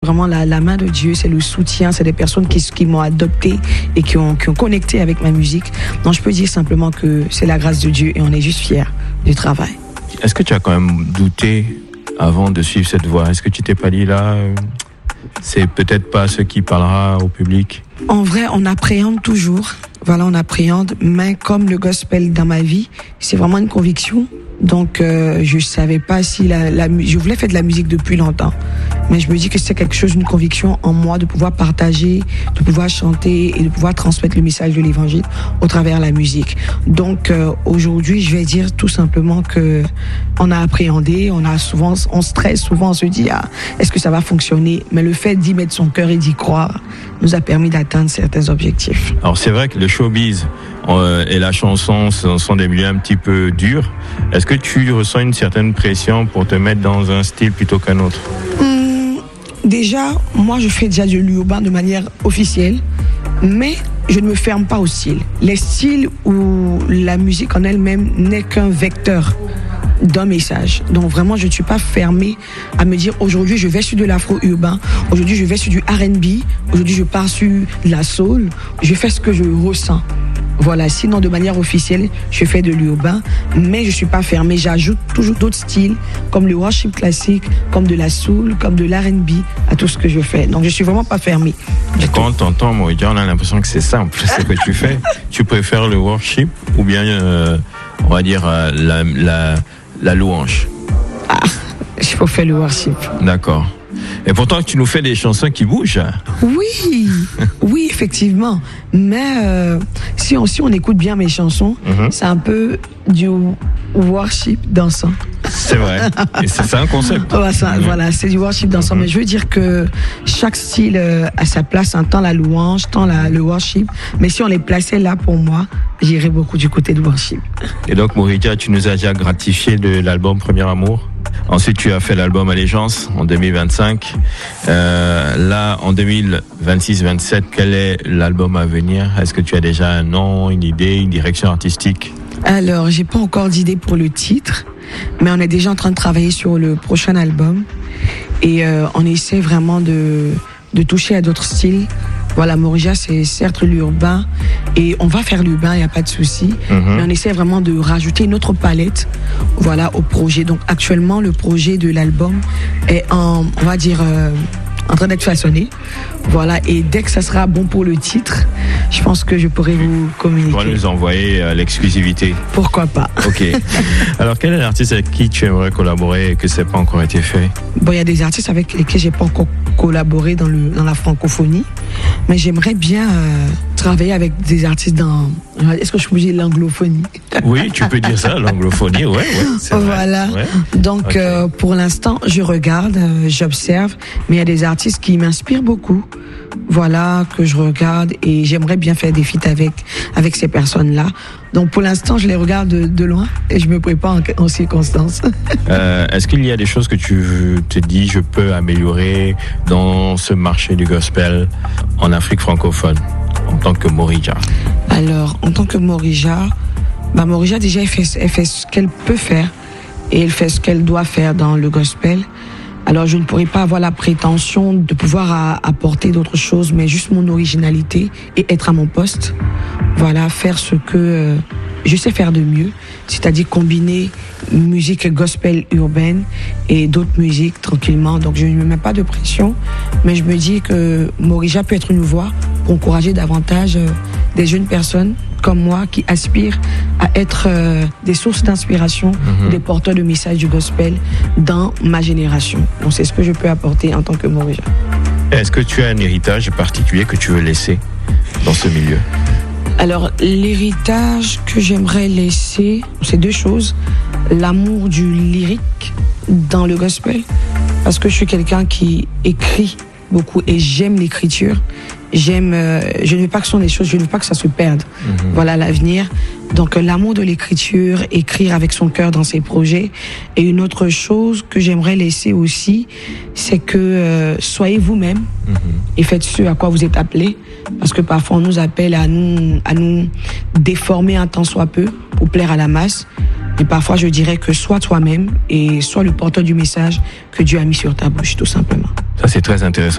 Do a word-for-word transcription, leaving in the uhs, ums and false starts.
vraiment la, la main de Dieu, c'est le soutien, c'est des personnes qui, qui m'ont adopté et qui ont, qui ont connecté avec ma musique. Donc je peux dire simplement que c'est la grâce de Dieu et on est juste fiers du travail. Est-ce que tu as quand même douté avant de suivre cette voie? Est-ce que tu t'es pas dit là, c'est peut-être pas ce qui parlera au public? En vrai, on appréhende toujours. Voilà, on appréhende, mais comme le gospel dans ma vie, c'est vraiment une conviction. Donc, euh, je savais pas si la, la, je voulais faire de la musique depuis longtemps, mais je me dis que c'est quelque chose, une conviction en moi de pouvoir partager, de pouvoir chanter et de pouvoir transmettre le message de l'évangile au travers de la musique. Donc, euh, aujourd'hui, je vais dire tout simplement que on a appréhendé, on a souvent, on stresse souvent, on se dit ah, est-ce que ça va fonctionner? Mais le fait d'y mettre son cœur et d'y croire nous a permis d'atteindre certains objectifs. Alors, c'est vrai que le showbiz euh, et la chanson sont des milieux un petit peu durs. Est-ce que tu ressens une certaine pression pour te mettre dans un style plutôt qu'un autre? Hum, déjà, moi, je fais déjà de l'urbain de manière officielle, mais je ne me ferme pas au style. Les styles où la musique en elle-même n'est qu'un vecteur d'un message. Donc vraiment, je ne suis pas fermée à me dire aujourd'hui je vais sur de l'afro-urbain, aujourd'hui je vais sur du R and B, aujourd'hui je pars sur de la soul, je fais ce que je ressens. Voilà, sinon de manière officielle, je fais de l'urbain, mais je suis pas fermée. J'ajoute toujours d'autres styles, comme le worship classique, comme de la soul, comme de l'R and B, à tout ce que je fais. Donc je suis vraiment pas fermée. Et quand on t'entend, Morija, on a l'impression que c'est simple, ce que tu fais. Tu préfères le worship ou bien, euh, on va dire, euh, la, la, la louange? Ah, je peux faire le worship. D'accord. Et pourtant, tu nous fais des chansons qui bougent. Oui, oui, effectivement. Mais euh, si, on, si on écoute bien mes chansons, mm-hmm. c'est un peu du worship dansant. C'est vrai. Et c'est ça un concept. Ouais, ça, mm-hmm. Voilà, c'est du worship dansant. Mm-hmm. Mais je veux dire que chaque style euh, a sa place, hein, tant la louange, tant la, le worship. Mais si on les plaçait là pour moi, j'irais beaucoup du côté du worship. Et donc, Morija, tu nous as déjà gratifié de l'album Premier Amour. Ensuite, tu as fait l'album Allégeance en deux mille vingt-cinq. Euh, là, en deux mille vingt-six vingt-sept, quel est l'album à venir? Est-ce que tu as déjà un nom, une idée, une direction artistique? Alors, j'ai pas encore d'idée pour le titre, mais on est déjà en train de travailler sur le prochain album. Et euh, on essaie vraiment de, de toucher à d'autres styles. Voilà, Morija, c'est certes l'urbain et on va faire l'urbain, il n'y a pas de souci. Mm-hmm. Mais on essaie vraiment de rajouter une autre palette, voilà, au projet. Donc actuellement, le projet de l'album est en, on va dire, euh, en train d'être façonné. Voilà, et dès que ça sera bon pour le titre, je pense que je pourrai vous communiquer. Tu vas nous envoyer euh, l'exclusivité. Pourquoi pas. Ok. Alors, quel est l'artiste avec qui tu aimerais collaborer et que ça n'a pas encore été fait? Bon, il y a des artistes avec lesquels j'ai pas encore collaboré dans, le, dans la francophonie, mais j'aimerais bien euh, travailler avec des artistes dans... Est-ce que je peux dire l'anglophonie? Oui, tu peux dire ça, l'anglophonie, ouais, ouais. C'est voilà. Vrai. Ouais. Donc, okay. euh, pour l'instant, je regarde, euh, j'observe, mais il y a des artistes qui m'inspirent beaucoup. Voilà, que je regarde et j'aimerais bien faire des feats avec, avec ces personnes-là. Donc pour l'instant, je les regarde de, de loin et je me prépare en, en circonstances. Euh, est-ce qu'il y a des choses que tu te dis, je peux améliorer dans ce marché du gospel en Afrique francophone en tant que Morija? Alors, en tant que Morija, bah Morija déjà, elle fait, elle fait ce qu'elle peut faire et elle fait ce qu'elle doit faire dans le gospel. Alors, je ne pourrais pas avoir la prétention de pouvoir a, apporter d'autres choses, mais juste mon originalité et être à mon poste. Voilà, faire ce que euh, je sais faire de mieux, c'est-à-dire combiner musique gospel urbaine et d'autres musiques tranquillement. Donc, je ne me mets pas de pression, mais je me dis que Morija peut être une voix pour encourager davantage euh, des jeunes personnes comme moi qui aspirent à être euh, des sources d'inspiration, mmh. des porteurs de messages du gospel dans ma génération. Donc c'est ce que je peux apporter en tant que Morija. Est-ce que tu as un héritage particulier que tu veux laisser dans ce milieu? Alors l'héritage que j'aimerais laisser, c'est deux choses. L'amour du lyrique dans le gospel, parce que je suis quelqu'un qui écrit beaucoup et j'aime l'écriture. J'aime, euh, je ne veux pas que ce soit des choses, je ne veux pas que ça se perde. Mmh. Voilà l'avenir. Donc euh, l'amour de l'écriture, écrire avec son cœur dans ses projets. Et une autre chose que j'aimerais laisser aussi, c'est que euh, soyez vous-même mmh. et faites ce à quoi vous êtes appelés. Parce que parfois on nous appelle à nous, à nous déformer un tant soit peu pour plaire à la masse. Et parfois je dirais que sois toi-même et sois le porteur du message que Dieu a mis sur ta bouche, tout simplement. Ça c'est très intéressant.